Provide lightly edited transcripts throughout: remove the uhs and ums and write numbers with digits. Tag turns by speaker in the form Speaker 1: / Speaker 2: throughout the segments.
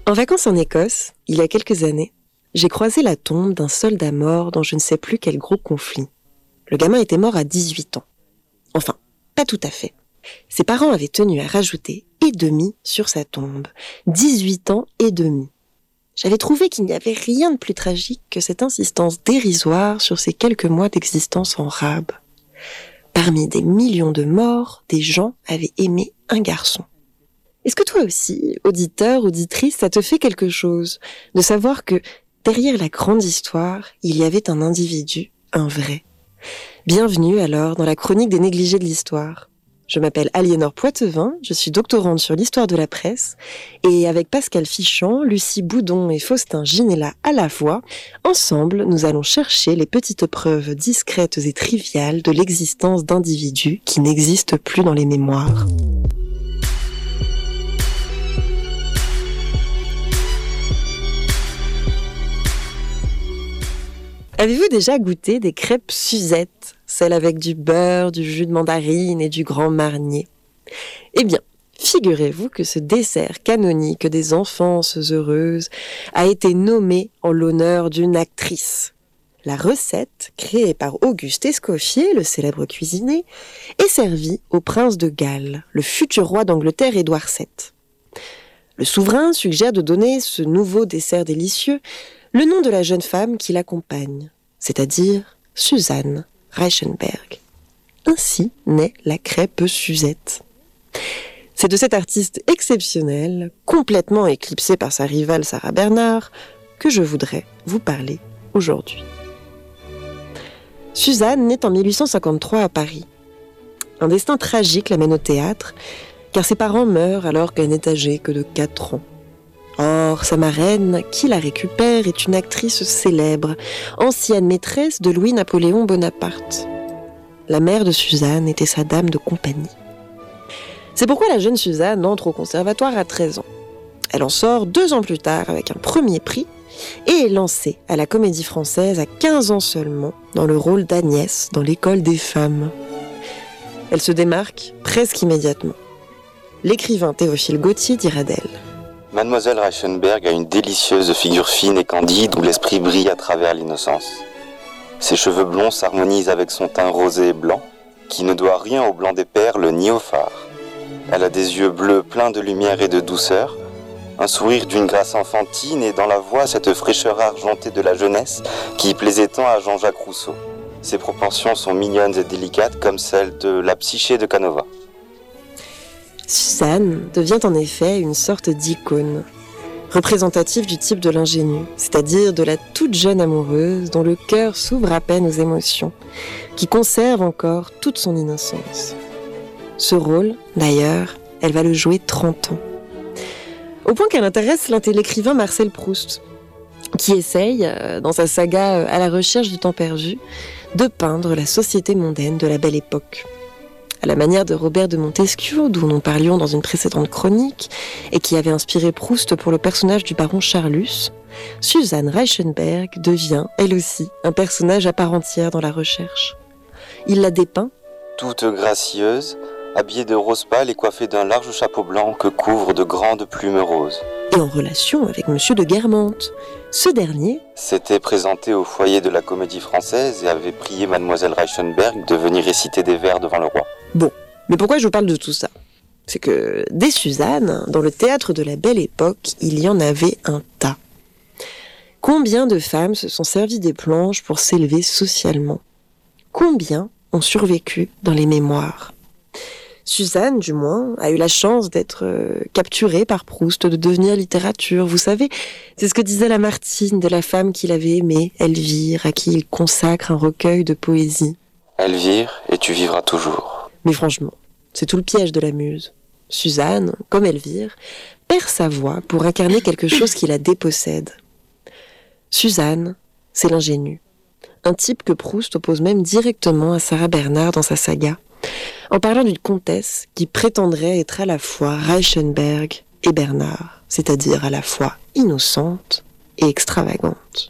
Speaker 1: En vacances en Écosse, il y a quelques années, j'ai croisé la tombe d'un soldat mort dans je ne sais plus quel gros conflit. Le gamin était mort à 18 ans. Enfin, pas tout à fait. Ses parents avaient tenu à rajouter « et demi » sur sa tombe. 18 ans et demi. J'avais trouvé qu'il n'y avait rien de plus tragique que cette insistance dérisoire sur ces quelques mois d'existence en rab. Parmi des millions de morts, des gens avaient aimé un garçon. Est-ce que toi aussi, auditeur, auditrice, ça te fait quelque chose de savoir que derrière la grande histoire, il y avait un individu, un vrai? Bienvenue alors dans la chronique des négligés de l'histoire. Je m'appelle Aliénor Poitevin, je suis doctorante sur l'histoire de la presse et avec Pascal Fichant, Lucie Boudon et Faustin Ginella à la voix, ensemble nous allons chercher les petites preuves discrètes et triviales de l'existence d'individus qui n'existent plus dans les mémoires. Avez-vous déjà goûté des crêpes Suzette, celles avec du beurre, du jus de mandarine et du Grand Marnier? Eh bien, figurez-vous que ce dessert canonique des enfances heureuses a été nommé en l'honneur d'une actrice. La recette, créée par Auguste Escoffier, le célèbre cuisinier, est servie au prince de Galles, le futur roi d'Angleterre Édouard VII. Le souverain suggère de donner ce nouveau dessert délicieux le nom de la jeune femme qui l'accompagne, c'est-à-dire Suzanne Reichenberg. Ainsi naît la crêpe Suzette. C'est de cette artiste exceptionnelle, complètement éclipsée par sa rivale Sarah Bernhardt, que je voudrais vous parler aujourd'hui. Suzanne naît en 1853 à Paris. Un destin tragique l'amène au théâtre, car ses parents meurent alors qu'elle n'est âgée que de 4 ans. Or, sa marraine, qui la récupère, est une actrice célèbre, ancienne maîtresse de Louis-Napoléon Bonaparte. La mère de Suzanne était sa dame de compagnie. C'est pourquoi la jeune Suzanne entre au conservatoire à 13 ans. Elle en sort 2 ans plus tard avec un premier prix et est lancée à la Comédie Française à 15 ans seulement dans le rôle d'Agnès dans l'École des femmes. Elle se démarque presque immédiatement. L'écrivain Théophile Gautier dira d'elle:
Speaker 2: Mademoiselle Reichenberg a une délicieuse figure fine et candide où l'esprit brille à travers l'innocence. Ses cheveux blonds s'harmonisent avec son teint rosé et blanc, qui ne doit rien au blanc des perles ni au fard. Elle a des yeux bleus pleins de lumière et de douceur, un sourire d'une grâce enfantine et dans la voix cette fraîcheur argentée de la jeunesse qui plaisait tant à Jean-Jacques Rousseau. Ses proportions sont mignonnes et délicates comme celles de la Psyché de Canova.
Speaker 1: Suzanne devient en effet une sorte d'icône, représentative du type de l'ingénue, c'est-à-dire de la toute jeune amoureuse dont le cœur s'ouvre à peine aux émotions, qui conserve encore toute son innocence. Ce rôle, d'ailleurs, elle va le jouer 30 ans. Au point qu'elle intéresse l'écrivain Marcel Proust, qui essaye, dans sa saga À la recherche du temps perdu, de peindre la société mondaine de la Belle Époque. À la manière de Robert de Montesquieu, dont nous parlions dans une précédente chronique, et qui avait inspiré Proust pour le personnage du baron Charlus, Suzanne Reichenberg devient, elle aussi, un personnage à part entière dans la recherche. Il la dépeint
Speaker 2: toute gracieuse, habillée de rose pâle et coiffée d'un large chapeau blanc que couvrent de grandes plumes roses.
Speaker 1: Et en relation avec Monsieur de Guermantes. Ce dernier
Speaker 2: s'était présenté au foyer de la Comédie Française et avait prié Mademoiselle Reichenberg de venir réciter des vers devant le roi.
Speaker 1: Bon, mais pourquoi je vous parle de tout ça ? C'est que des Suzannes, dans le théâtre de la Belle Époque, il y en avait un tas. Combien de femmes se sont servies des planches pour s'élever socialement ? Combien ont survécu dans les mémoires ? Suzanne, du moins, a eu la chance d'être capturée par Proust, de devenir littérature. Vous savez, c'est ce que disait Lamartine de la femme qu'il avait aimée, Elvire, à qui il consacre un recueil de poésie.
Speaker 2: Elvire, et tu vivras toujours.
Speaker 1: Mais franchement, c'est tout le piège de la muse. Suzanne, comme Elvire, perd sa voix pour incarner quelque chose qui la dépossède. Suzanne, c'est l'ingénue. Un type que Proust oppose même directement à Sarah Bernhardt dans sa saga, en parlant d'une comtesse qui prétendrait être à la fois Reichenberg et Bernhardt, c'est-à-dire à la fois innocente et extravagante.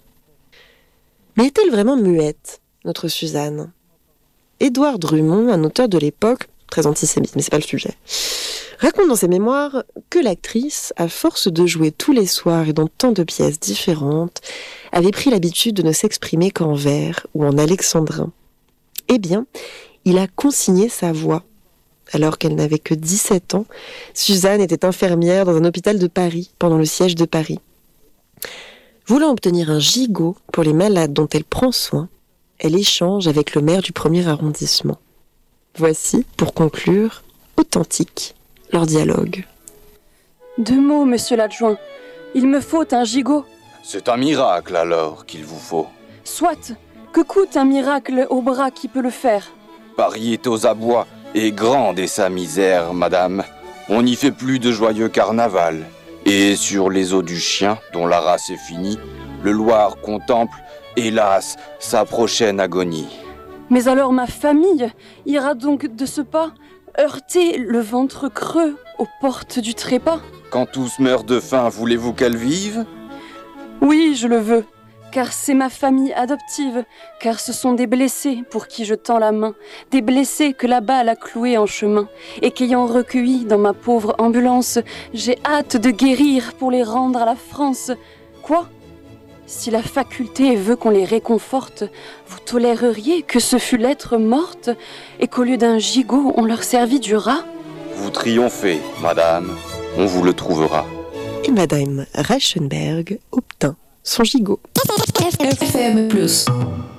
Speaker 1: Mais est-elle vraiment muette, notre Suzanne ? Édouard Drummond, un auteur de l'époque, très antisémite, mais c'est pas le sujet, raconte dans ses mémoires que l'actrice, à force de jouer tous les soirs et dans tant de pièces différentes, avait pris l'habitude de ne s'exprimer qu'en vers ou en alexandrin. Eh bien, il a consigné sa voix. Alors qu'elle n'avait que 17 ans, Suzanne était infirmière dans un hôpital de Paris pendant le siège de Paris. Voulant obtenir un gigot pour les malades dont elle prend soin, elle échange avec le maire du 1er arrondissement. Voici, pour conclure, authentique, leur dialogue.
Speaker 3: 2 mots, monsieur l'adjoint. Il me faut un gigot.
Speaker 2: C'est un miracle alors qu'il vous faut.
Speaker 3: Soit, que coûte un miracle au bras qui peut le faire?
Speaker 2: Paris est aux abois, et grande est sa misère, madame. On n'y fait plus de joyeux carnaval. Et sur les os du chien, dont la race est finie, le Loir contemple, hélas, sa prochaine agonie.
Speaker 3: Mais alors ma famille ira donc de ce pas heurter le ventre creux aux portes du trépas?
Speaker 2: Quand tous meurent de faim, voulez-vous qu'elle vive?
Speaker 3: Oui, je le veux, car c'est ma famille adoptive, car ce sont des blessés pour qui je tends la main, des blessés que la balle a cloués en chemin, et qu'ayant recueillis dans ma pauvre ambulance, j'ai hâte de guérir pour les rendre à la France. Quoi? Si la faculté veut qu'on les réconforte, vous toléreriez que ce fût l'être morte, et qu'au lieu d'un gigot, on leur servit du rat?
Speaker 2: Vous triomphez, madame, on vous le trouvera.
Speaker 1: Et Madame Reichenberg obtint son gigot.
Speaker 4: FM+.